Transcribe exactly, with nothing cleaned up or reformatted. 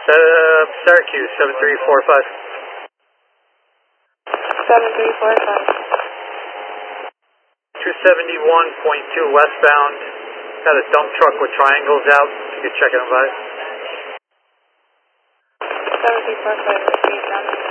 Uh, Syracuse, seven three four five. seven three four five. two seventy-one point two westbound. Got a dump truck with triangles out. You can check it on by. seven three four five, received on.